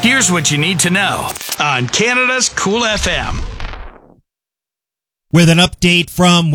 Here's what you need to know on Canada's Cool FM. With an update from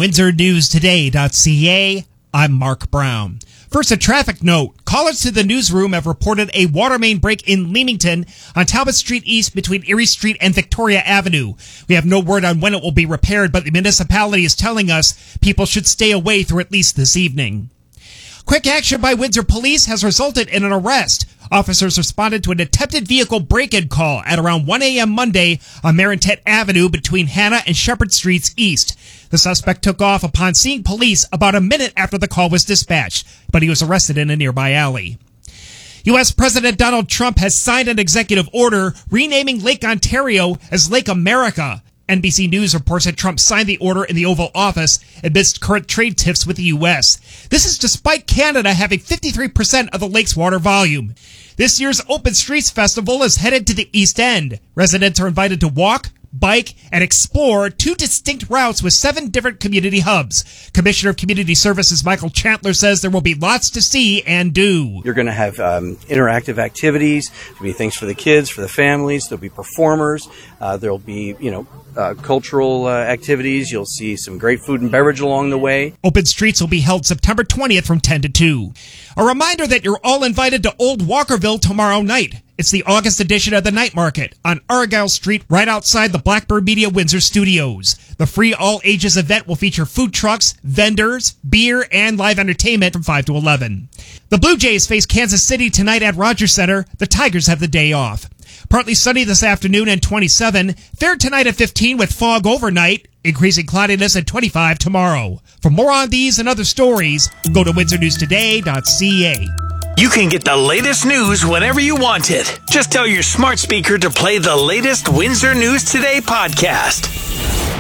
WindsorNewsToday.ca, I'm Mark Brown. First, a traffic note. Callers to the newsroom have reported a water main break in Leamington on Talbot Street East between Erie Street and Victoria Avenue. We have no word on when it will be repaired, but the municipality is telling us people should stay away through at least this evening. Quick action by Windsor Police has resulted in an arrest. Officers responded to an attempted vehicle break-in call at around 1 a.m. Monday on Marintet Avenue between Hannah and Shepherd Streets East. The suspect took off upon seeing police about a minute after the call was dispatched, but he was arrested in a nearby alley. U.S. President Donald Trump has signed an executive order renaming Lake Ontario as Lake America. NBC News reports that Trump signed the order in the Oval Office amidst current trade tiffs with the U.S. This is despite Canada having 53% of the lake's water volume. This year's Open Streets Festival is headed to the East End. Residents are invited to walk, bike, and explore 2 distinct routes with 7 different community hubs. Commissioner of Community Services Michael Chandler says there will be lots to see and do. You're going to have interactive activities. There'll be things for the kids, for the families. There'll be performers. There'll be, cultural activities. You'll see some great food and beverage along the way. Open Streets will be held September 20th from 10 to 2. A reminder that you're all invited to Old Walkerville tomorrow night. It's the August edition of the Night Market on Argyle Street right outside the Blackbird Media Windsor Studios. The free all-ages event will feature food trucks, vendors, beer, and live entertainment from 5 to 11. The Blue Jays face Kansas City tonight at Rogers Center. The Tigers have the day off. Partly sunny this afternoon and 27. Fair tonight at 15 with fog overnight. Increasing cloudiness at 25 tomorrow. For more on these and other stories, go to WindsorNewsToday.ca. You can get the latest news whenever you want it. Just tell your smart speaker to play the latest Windsor News Today podcast.